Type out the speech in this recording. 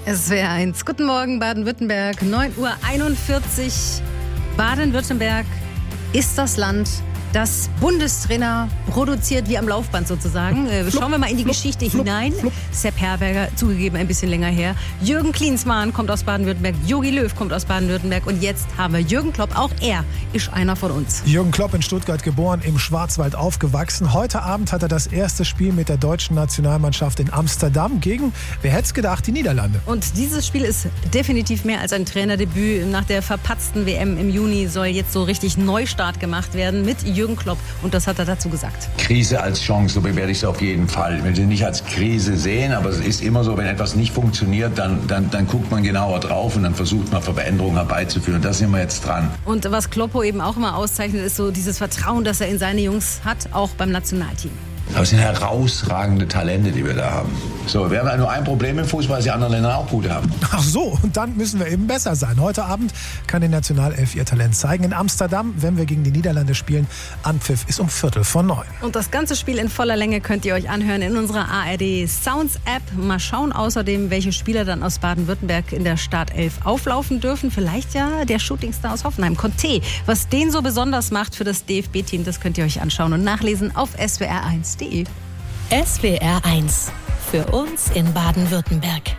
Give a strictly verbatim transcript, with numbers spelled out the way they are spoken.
S W R eins. Guten Morgen, Baden-Württemberg. neun Uhr einundvierzig. Baden-Württemberg ist das Land, das Bundestrainer produziert, wie am Laufband sozusagen. Äh, schauen wir mal in die flup, Geschichte flup, hinein. flup. Sepp Herberger, zugegeben ein bisschen länger her. Jürgen Klinsmann kommt aus Baden-Württemberg. Jogi Löw kommt aus Baden-Württemberg. Und jetzt haben wir Jürgen Klopp. Auch er ist einer von uns. Jürgen Klopp in Stuttgart geboren, im Schwarzwald aufgewachsen. Heute Abend hat er das erste Spiel mit der deutschen Nationalmannschaft in Amsterdam gegen, wer hätte es gedacht, die Niederlande. Und dieses Spiel ist definitiv mehr als ein Trainerdebüt. Nach der verpatzten W M im Juni soll jetzt so richtig Neustart gemacht werden mit Jürgen Klopp. Und das hat er dazu gesagt. Krise als Chance, so bewerte ich es auf jeden Fall. Ich will sie nicht als Krise sehen, aber es ist immer so, wenn etwas nicht funktioniert, dann, dann, dann guckt man genauer drauf und dann versucht man Veränderungen herbeizuführen. Und da sind wir jetzt dran. Und was Kloppo eben auch immer auszeichnet, ist so dieses Vertrauen, das er in seine Jungs hat, auch beim Nationalteam. Aber es sind herausragende Talente, die wir da haben. So, wir haben ja nur ein Problem im Fußball, dass die anderen Länder auch gute haben. Ach so, und dann müssen wir eben besser sein. Heute Abend kann die Nationalelf ihr Talent zeigen. In Amsterdam, wenn wir gegen die Niederlande spielen, Anpfiff ist um Viertel vor neun. Und das ganze Spiel in voller Länge könnt ihr euch anhören in unserer A R D Sounds App. Mal schauen außerdem, welche Spieler dann aus Baden-Württemberg in der Startelf auflaufen dürfen. Vielleicht ja der Shootingstar aus Hoffenheim, Conte. Was den so besonders macht für das D F B-Team, das könnt ihr euch anschauen und nachlesen auf S W R eins punkt de. S W R eins. Für uns in Baden-Württemberg.